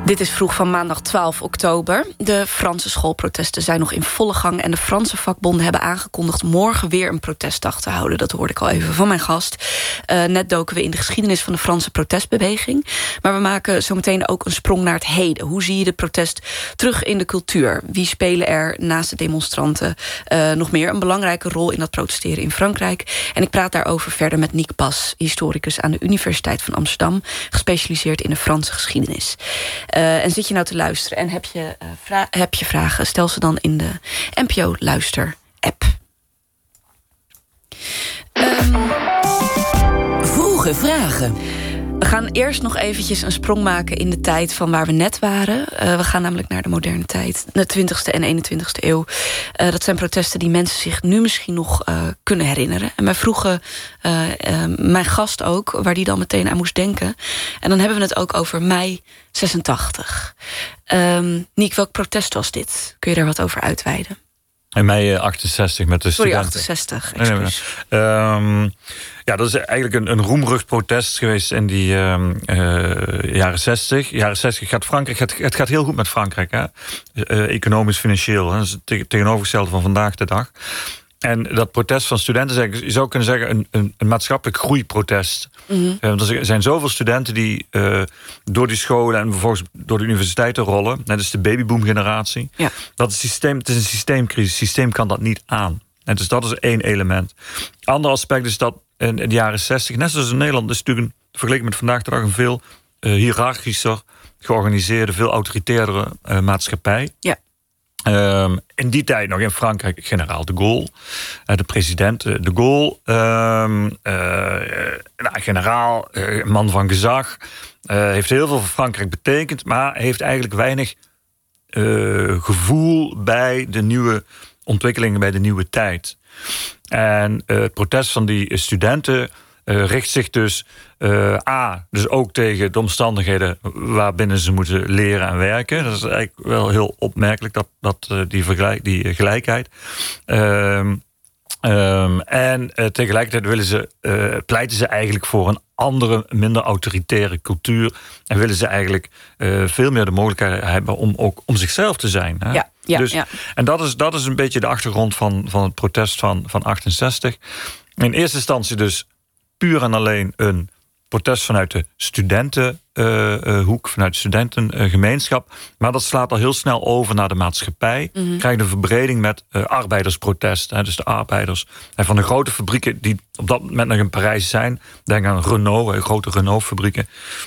Dit is vroeg van maandag 12 oktober. De Franse schoolprotesten zijn nog in volle gang en de Franse vakbonden hebben aangekondigd morgen weer een protestdag te houden. Dat hoorde ik al even van mijn gast. Net doken we in de geschiedenis van de Franse protestbeweging. Maar we maken zometeen ook een sprong naar het heden. Hoe zie je de protest terug in de cultuur? Wie spelen er naast de demonstranten nog meer een belangrijke rol in dat protesteren in Frankrijk? En ik praat daarover verder met Nick Bas, historicus aan de Universiteit van Amsterdam, gespecialiseerd in de Franse geschiedenis. En zit je nou te luisteren en heb je vragen, stel ze dan in de NPO Luister app. Vroege vragen. We gaan eerst nog eventjes een sprong maken in de tijd van waar we net waren. We gaan namelijk naar de moderne tijd, de 20e en 21e eeuw. Dat zijn protesten die mensen zich nu misschien nog kunnen herinneren. En wij vroegen mijn gast ook, waar die dan meteen aan moest denken. En dan hebben we het ook over mei 86. Niek, welk protest was dit? Kun je daar wat over uitweiden? In mei 68 met de studenten. 68, excuus. Ja, dat is eigenlijk een roemrucht protest geweest in die jaren 60. Jaren 60 gaat Frankrijk, het gaat heel goed met Frankrijk. Hè? Economisch, financieel. Hè? Dat is het tegenovergestelde van vandaag de dag. En dat protest van studenten, je zou kunnen zeggen, een maatschappelijk groeiprotest. Mm-hmm. Er zijn zoveel studenten die door die scholen en vervolgens door de universiteiten rollen. Net als de babyboom-generatie. Ja. Het is een systeemcrisis. Het systeem kan dat niet aan. En dus dat is één element. Ander aspect is dat in de jaren 60, net zoals in Nederland, is natuurlijk vergeleken met vandaag de dag een veel hiërarchischer georganiseerde, veel autoritairdere maatschappij. Ja. In die tijd nog in Frankrijk generaal de Gaulle, de president de Gaulle, generaal, man van gezag, heeft heel veel voor Frankrijk betekend, maar heeft eigenlijk weinig gevoel bij de nieuwe ontwikkelingen, bij de nieuwe tijd. En het protest van die studenten richt zich dus dus ook tegen de omstandigheden waarbinnen ze moeten leren en werken. Dat is eigenlijk wel heel opmerkelijk, die gelijkheid. En tegelijkertijd pleiten ze eigenlijk voor een andere, minder autoritaire cultuur. En willen ze eigenlijk veel meer de mogelijkheid hebben om ook om zichzelf te zijn. Hè? Ja. En dat is een beetje de achtergrond van het protest van 68. In eerste instantie dus puur en alleen een protest vanuit de studentenhoek, vanuit de studentengemeenschap. Maar dat slaat al heel snel over naar de maatschappij. Mm-hmm. Krijgt een verbreding met arbeidersprotest. Dus de arbeiders van de grote fabrieken die op dat moment nog in Parijs zijn. Denk aan Renault, grote Renault-fabrieken.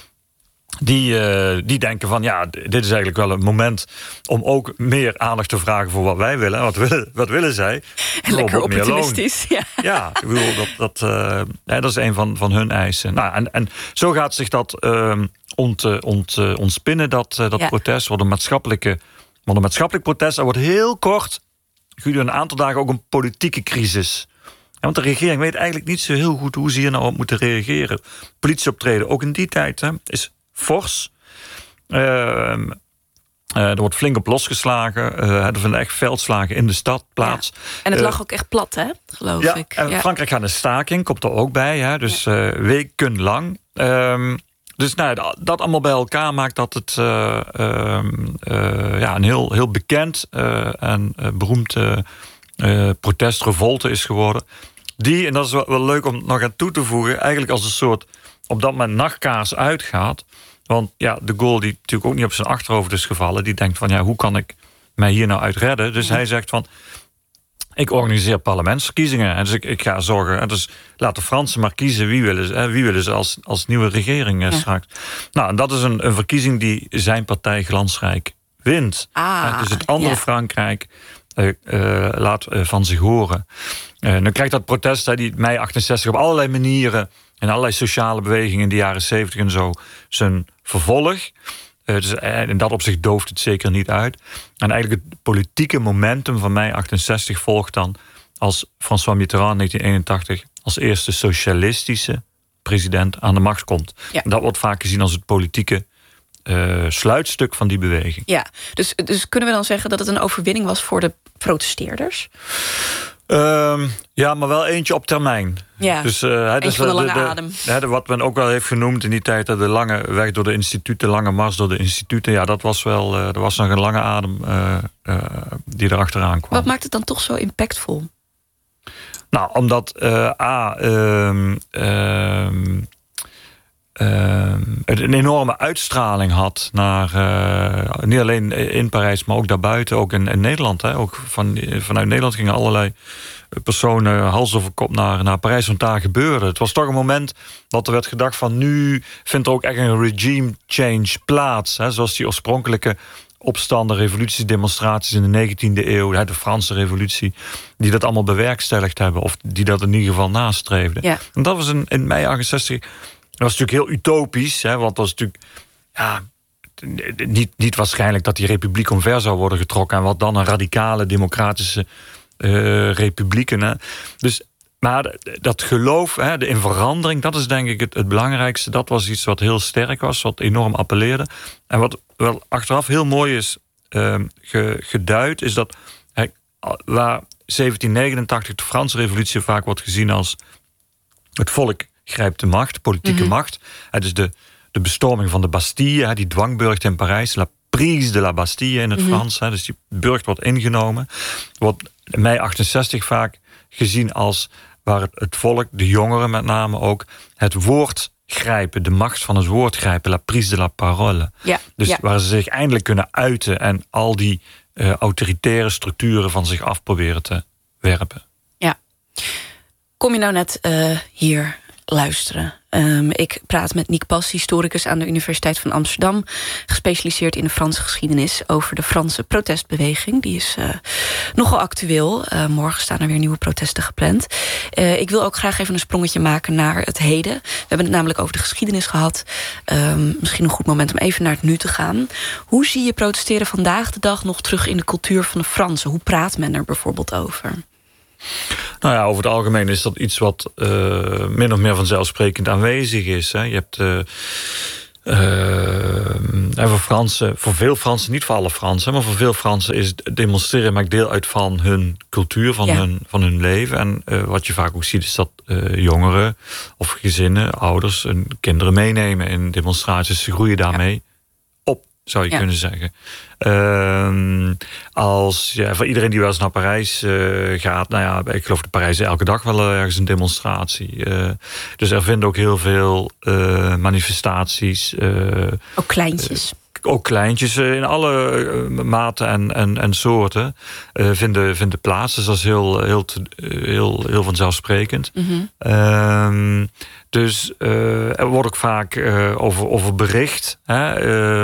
Die denken van, dit is eigenlijk wel een moment om ook meer aandacht te vragen voor wat wij willen. Wat willen zij? En lekker opportunistisch. Ja, ik bedoel, dat is een van hun eisen. Nou, en zo gaat zich dat ontspinnen, dat protest. Wordt een maatschappelijk protest. Er wordt heel kort, gedurende een aantal dagen, ook een politieke crisis. Want de regering weet eigenlijk niet zo heel goed hoe ze hier nou op moeten reageren. Politieoptreden, ook in die tijd, is fors. Er wordt flink op losgeslagen. Er vinden echt veldslagen in de stad plaats. Ja. En het lag ook echt plat, hè? Geloof ik. En Frankrijk gaat een staking, komt er ook bij. Hè? Dus wekenlang. Dus dat allemaal bij elkaar maakt dat het een heel bekend en beroemd protest, revolte is geworden. Die, en dat is wel leuk om nog aan toe te voegen, eigenlijk als een soort op dat moment nachtkaars uitgaat. Want de Gaulle, die natuurlijk ook niet op zijn achterhoofd is gevallen, die denkt van, hoe kan ik mij hier nou uit redden? Dus hij zegt van, ik organiseer parlementsverkiezingen. En dus ik ga zorgen, en dus laat de Fransen maar kiezen wie willen ze als nieuwe regering straks. Nou, en dat is een verkiezing die zijn partij glansrijk wint. Dus het andere Frankrijk laat van zich horen. Dan krijgt dat protest, die mei 68, op allerlei manieren en allerlei sociale bewegingen in de jaren 70 en zo zijn vervolg. Dus in dat opzicht dooft het zeker niet uit. En eigenlijk het politieke momentum van mei 68 volgt dan als François Mitterrand in 1981 als eerste socialistische president aan de macht komt. Ja. En dat wordt vaak gezien als het politieke sluitstuk van die beweging. Ja, dus kunnen we dan zeggen dat het een overwinning was voor de protesteerders? Ja, maar wel eentje op termijn. Ja, dus, eentje van de lange adem. Wat men ook wel heeft genoemd in die tijd... de lange weg door de instituten, de lange mars door de instituten... ja, dat was wel, er was nog een lange adem die erachteraan kwam. Wat maakt het dan toch zo impactvol? Nou, omdat het een enorme uitstraling had naar niet alleen in Parijs, maar ook daarbuiten, ook in Nederland. Hè. Ook vanuit Nederland gingen allerlei personen hals over kop naar Parijs, want daar gebeurde. Het was toch een moment dat er werd gedacht van nu vindt er ook echt een regime change plaats. Hè, zoals die oorspronkelijke opstanden, revoluties, demonstraties in de 19e eeuw, de Franse revolutie, die dat allemaal bewerkstelligd hebben, of die dat in ieder geval nastreefden. Ja. En dat was in mei 68. Dat was natuurlijk heel utopisch, hè, want dat was natuurlijk niet waarschijnlijk dat die republiek omver zou worden getrokken en wat dan een radicale democratische republieken. Hè. Dus, maar dat geloof in verandering, dat is denk ik het belangrijkste. Dat was iets wat heel sterk was, wat enorm appelleerde. En wat wel achteraf heel mooi is geduid, is dat waar 1789 de Franse revolutie vaak wordt gezien als het volk grijpt de macht, politieke macht. Dus de bestorming van de Bastille, die dwangburcht in Parijs, la prise de la Bastille in het Frans. Dus die burcht wordt ingenomen. Wordt in mei 68 vaak gezien als waar het volk, de jongeren met name ook, het woord grijpen, de macht van het woord grijpen, la prise de la parole. Ja, dus waar ze zich eindelijk kunnen uiten en al die autoritaire structuren van zich af proberen te werpen. Ja. Kom je nou net hier luisteren? Ik praat met Nick Pas, historicus aan de Universiteit van Amsterdam, gespecialiseerd in de Franse geschiedenis, over de Franse protestbeweging. Die is nogal actueel. Morgen staan er weer nieuwe protesten gepland. Ik wil ook graag even een sprongetje maken naar het heden. We hebben het namelijk over de geschiedenis gehad. Misschien een goed moment om even naar het nu te gaan. Hoe zie je protesteren vandaag de dag nog terug in de cultuur van de Fransen? Hoe praat men er bijvoorbeeld over? Nou ja, over het algemeen is dat iets wat min of meer vanzelfsprekend aanwezig is. Hè. Je hebt voor veel Fransen, niet voor alle Fransen, maar voor veel Fransen is demonstreren maakt deel uit van hun cultuur, van hun leven. En wat je vaak ook ziet is dat jongeren of gezinnen, ouders, hun kinderen meenemen in demonstraties. Ze groeien daarmee op, zou je kunnen zeggen. Voor iedereen die wel eens naar Parijs gaat, nou ja, ik geloof dat Parijs elke dag wel ergens een demonstratie. Dus er vinden ook heel veel manifestaties. Ook kleintjes. Ook kleintjes in alle maten en soorten vinden plaats. Dus dat is heel vanzelfsprekend. Dus er wordt ook vaak over bericht. Hè.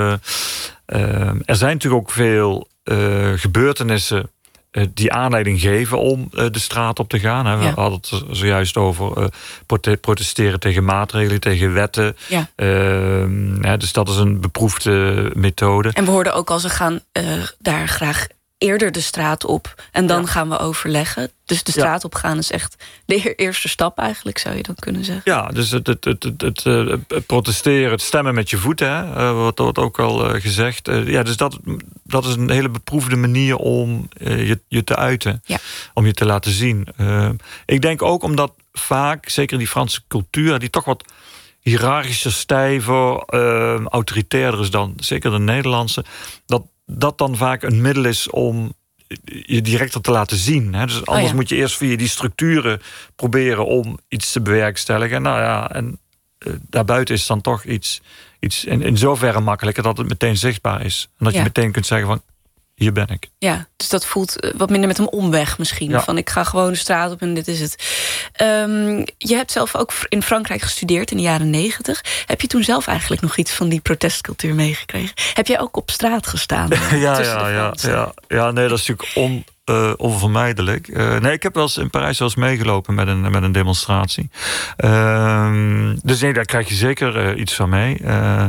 Er zijn natuurlijk ook veel gebeurtenissen die aanleiding geven om de straat op te gaan. Hè. We hadden het zojuist over protesteren tegen maatregelen, tegen wetten. Ja. Dus dat is een beproefde methode. En we hoorden ook al, ze gaan daar graag eerder de straat op en dan gaan we overleggen. Dus de straat op gaan is echt de eerste stap eigenlijk, zou je dan kunnen zeggen. Ja, dus het protesteren, het stemmen met je voeten, hè, wordt ook al gezegd. Dus dat is een hele beproefde manier om je te uiten. Ja. Om je te laten zien. Ik denk ook omdat vaak, zeker die Franse cultuur, die toch wat hiërarchischer, stijver, autoritairder is dan zeker de Nederlandse, dat dan vaak een middel is om je directer te laten zien. Hè? Dus anders moet je eerst via die structuren proberen om iets te bewerkstelligen. Nou ja, en daarbuiten is dan toch iets in zoverre makkelijker dat het meteen zichtbaar is. En dat je meteen kunt zeggen van, hier ben ik. Ja, dus dat voelt wat minder met een omweg misschien. Ja. Van ik ga gewoon de straat op en dit is het. Je hebt zelf ook in Frankrijk gestudeerd in de jaren 90. Heb je toen zelf eigenlijk nog iets van die protestcultuur meegekregen? Heb jij ook op straat gestaan? Ja, nee, dat is natuurlijk onvermijdelijk. Nee, ik heb wel eens in Parijs meegelopen met een demonstratie. Dus nee, daar krijg je zeker iets van mee.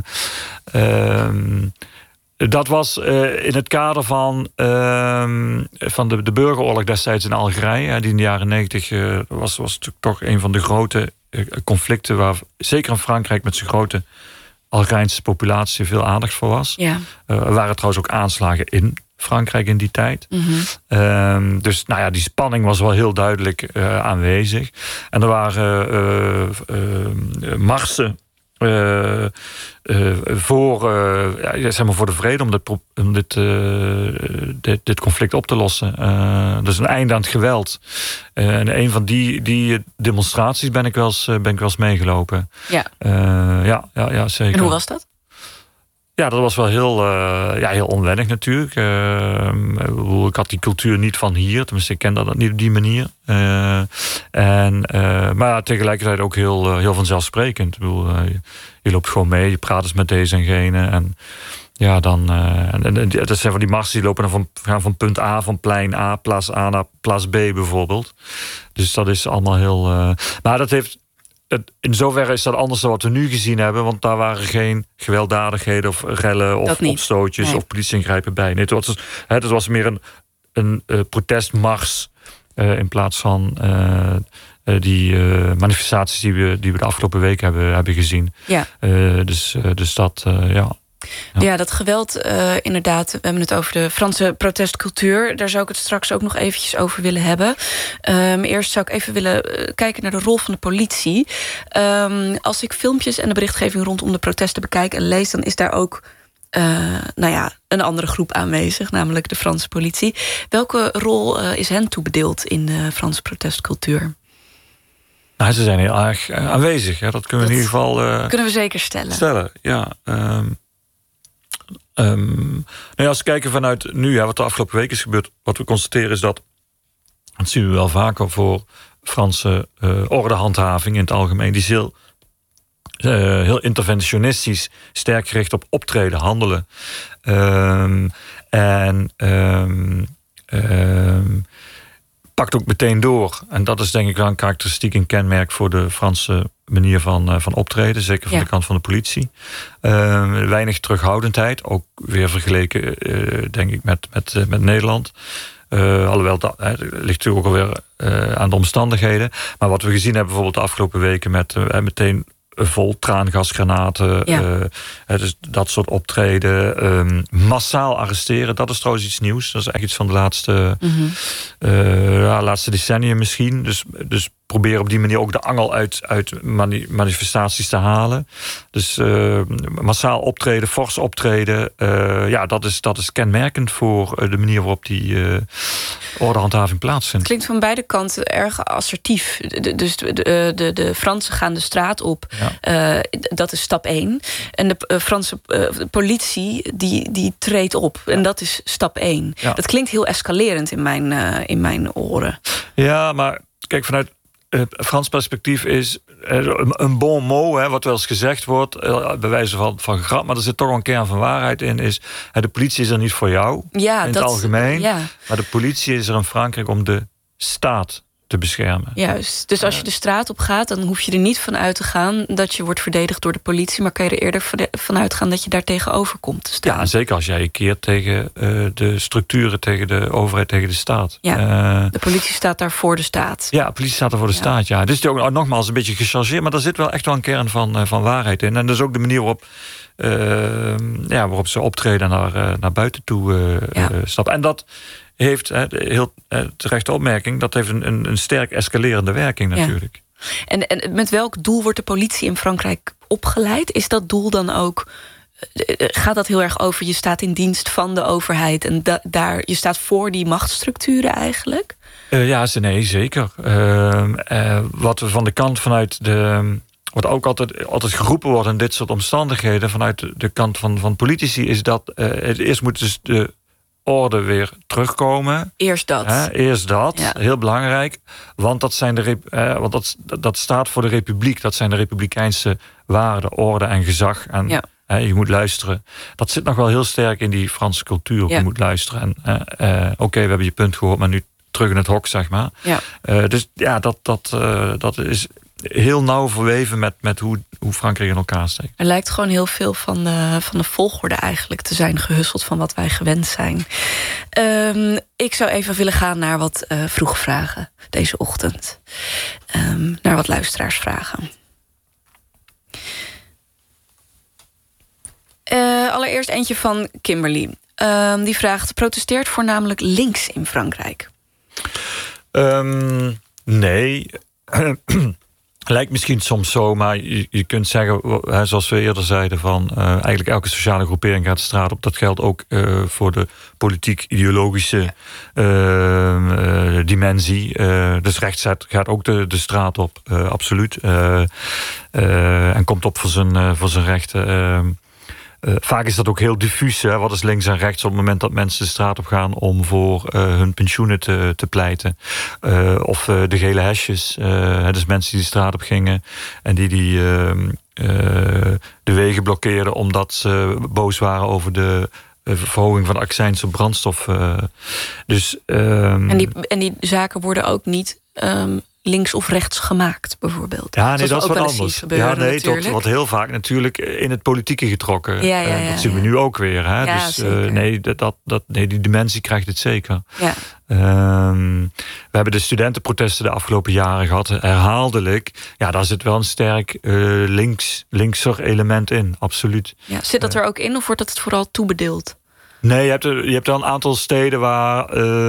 Dat was in het kader van de burgeroorlog destijds in Algerije. Die in de jaren 90 was natuurlijk toch een van de grote conflicten waar zeker in Frankrijk met zijn grote Algerijnse populatie veel aandacht voor was. Ja. Er waren trouwens ook aanslagen in Frankrijk in die tijd. Dus nou ja, die spanning was wel heel duidelijk aanwezig. En er waren marsen voor de vrede, om dit conflict op te lossen. Dus een einde aan het geweld. En een van die demonstraties ben ik wel eens meegelopen. Ja. Ja, zeker. En hoe was dat? Ja, dat was wel heel onwennig natuurlijk. Ik had die cultuur niet van hier. Tenminste, ik ken dat niet op die manier. Maar tegelijkertijd ook heel vanzelfsprekend. Ik bedoel, je loopt gewoon mee, je praat eens met deze en gene. En ja, dan... dat zijn van die marsen die lopen gaan van punt A, van plein A, plaats A naar plaats B bijvoorbeeld. Dus dat is allemaal heel... maar dat heeft... In zoverre is dat anders dan wat we nu gezien hebben. Want daar waren geen gewelddadigheden of rellen of opstootjes of politie-ingrijpen bij. Nee, het was meer een protestmars in plaats van die manifestaties die we de afgelopen week hebben gezien. Ja. Dus dat, Ja, dat geweld, inderdaad. We hebben het over de Franse protestcultuur. Daar zou ik het straks ook nog eventjes over willen hebben. Eerst zou ik even willen kijken naar de rol van de politie. Als ik filmpjes en de berichtgeving rondom de protesten bekijk en lees, dan is daar ook een andere groep aanwezig, namelijk de Franse politie. Welke rol is hen toebedeeld in de Franse protestcultuur? Nou, ze zijn heel erg aanwezig. Ja. Dat kunnen we in ieder geval... kunnen we zeker stellen. Ja. Als we kijken vanuit nu, wat de afgelopen week is gebeurd, wat we constateren is dat zien we wel vaker voor Franse ordehandhaving in het algemeen. Die is heel interventionistisch, sterk gericht op optreden, handelen. Pakt ook meteen door. En dat is denk ik wel een karakteristiek en kenmerk voor de Franse manier van optreden. Zeker van de kant van de politie. Weinig terughoudendheid. Ook weer vergeleken, denk ik, met Nederland. Alhoewel, dat ligt natuurlijk ook alweer aan de omstandigheden. Maar wat we gezien hebben bijvoorbeeld de afgelopen weken met meteen vol traangasgranaten. Dus dat soort optreden. Massaal arresteren. Dat is trouwens iets nieuws. Dat is echt iets van de laatste decennia misschien. Dus proberen op die manier ook de angel uit manifestaties te halen. Dus massaal optreden, fors optreden. Dat is kenmerkend voor de manier waarop die ordehandhaving plaatsvindt. Het klinkt van beide kanten erg assertief. Dus de Fransen gaan de straat op. Ja. Dat is stap 1. En de Franse politie die treedt op. Ja. En dat is stap 1. Ja. Dat klinkt heel escalerend in mijn oren. Ja, maar kijk, vanuit Frans perspectief is een bon mot, wat wel eens gezegd wordt, bij wijze van grap, maar er zit toch wel een kern van waarheid in, is de politie is er niet voor jou, in het algemeen, maar de politie is er in Frankrijk om de staat te beschermen. Juist, dus als je de straat op gaat, dan hoef je er niet van uit te gaan dat je wordt verdedigd door de politie, maar kan je er eerder van uitgaan dat je daar tegenover komt te staan. Ja, zeker als jij je keert tegen de structuren, tegen de overheid, tegen de staat. Ja, de politie staat daar voor de staat. Ja, de politie staat daar voor de staat, ja. Dus het is ook nogmaals een beetje gechargeerd, maar daar zit wel echt wel een kern van waarheid in. En dat is ook de manier waarop ze optreden naar buiten toe stappen. En dat heeft, heel terechte opmerking, dat heeft een sterk escalerende werking natuurlijk. Ja. En met welk doel wordt de politie in Frankrijk opgeleid? Is dat doel dan ook, gaat dat heel erg over, je staat in dienst van de overheid en je staat voor die machtsstructuren eigenlijk? Nee, zeker. Wat we van de kant vanuit wat ook altijd geroepen wordt in dit soort omstandigheden vanuit de kant van politici, is dat eerst moet dus de orde weer terugkomen. Eerst dat. Ja. Heel belangrijk. Want dat staat voor de republiek. Dat zijn de republikeinse waarden, orde en gezag. En je moet luisteren. Dat zit nog wel heel sterk in die Franse cultuur. Je moet luisteren. En oké, we hebben je punt gehoord, maar nu terug in het hok, zeg maar. Ja. Dat is heel nauw verweven met hoe Frankrijk in elkaar steekt. Er lijkt gewoon heel veel van de volgorde eigenlijk te zijn gehusteld van wat wij gewend zijn. Ik zou even willen gaan naar wat vroege vragen deze ochtend. Naar wat luisteraarsvragen. Allereerst eentje van Kimberly. Die vraagt: protesteert voornamelijk links in Frankrijk? Nee. Lijkt misschien soms zo, maar je kunt zeggen, zoals we eerder zeiden, van eigenlijk elke sociale groepering gaat de straat op. Dat geldt ook voor de politiek-ideologische dimensie. Dus rechts gaat ook de straat op, absoluut. En komt op voor zijn rechten. Vaak is dat ook heel diffuus. Hè? Wat is links en rechts op het moment dat mensen de straat op gaan om voor hun pensioenen te pleiten. Of de gele hesjes. Dus mensen die de straat op gingen en die de wegen blokkeerden omdat ze boos waren over de verhoging van de accijns op brandstof. En die zaken worden ook niet links of rechts gemaakt, bijvoorbeeld. Ja, nee, dat is wat anders. Dat wordt heel vaak natuurlijk in het politieke getrokken. Dat zien we nu ook weer. Hè? Ja, dus die dimensie krijgt het zeker. Ja. We hebben de studentenprotesten de afgelopen jaren gehad, herhaaldelijk. Ja, daar zit wel een sterk linkser element in, absoluut. Ja, zit dat er ook in of wordt dat vooral toebedeeld? Nee, je hebt er een aantal steden waar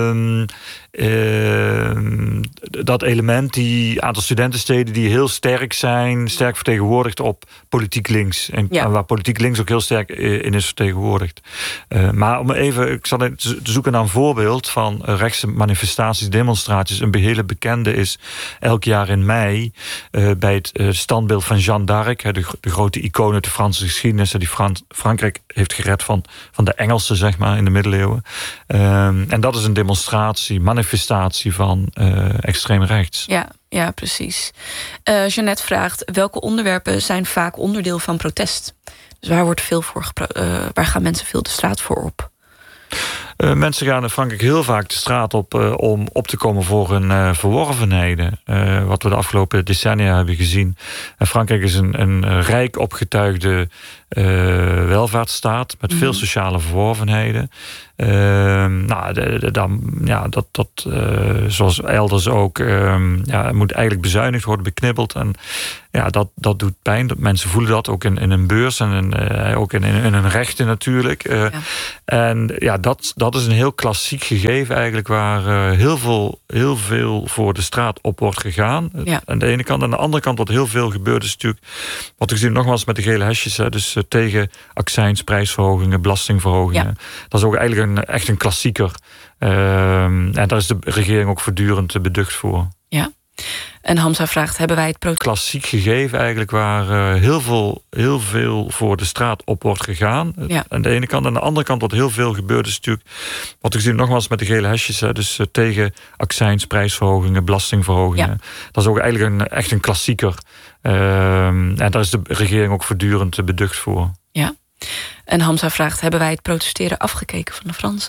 dat element, die aantal studentensteden die heel sterk zijn, sterk vertegenwoordigd op politiek links. En waar politiek links ook heel sterk in is vertegenwoordigd. Maar om even, ik zat te zoeken naar een voorbeeld van rechtse manifestaties, demonstraties. Een hele bekende is elk jaar in mei bij het standbeeld van Jeanne d'Arc, de grote icoon uit de Franse geschiedenis, die Frankrijk heeft gered van de Engelsen, zeg maar, in de middeleeuwen. En dat is een demonstratie, manifestatie van extreem rechts. Ja, precies. Jeannette vraagt: welke onderwerpen zijn vaak onderdeel van protest? Dus waar gaan mensen veel de straat voor op? Mensen gaan in Frankrijk heel vaak de straat op om op te komen voor hun verworvenheden. Wat we de afgelopen decennia hebben gezien. Frankrijk is een rijk opgetuigde welvaartsstaat met veel sociale verworvenheden. Zoals elders ook, het moet eigenlijk bezuinigd worden, beknibbeld. En dat doet pijn. Dat mensen voelen dat ook in hun beurs en ook in hun rechten natuurlijk. En dat is een heel klassiek gegeven eigenlijk, waar heel veel voor de straat op wordt gegaan. Ja. Aan de ene kant. Aan de andere kant wat heel veel gebeurt is natuurlijk, wat we zien nogmaals met de gele hesjes, dus tegen accijns, prijsverhogingen, belastingverhogingen. Ja. Dat is ook eigenlijk echt een klassieker. En daar is de regering ook voortdurend beducht voor. Ja. En Hamza vraagt: hebben wij het klassiek gegeven eigenlijk, waar heel veel voor de straat op wordt gegaan. Ja. Aan de ene kant. Aan de andere kant wat heel veel gebeurt is natuurlijk, wat we zien nogmaals met de gele hesjes, dus tegen accijns, prijsverhogingen, belastingverhogingen. Ja. Dat is ook eigenlijk echt een klassieker. En daar is de regering ook voortdurend beducht voor. Ja. En Hamza vraagt: hebben wij het protesteren afgekeken van de Fransen?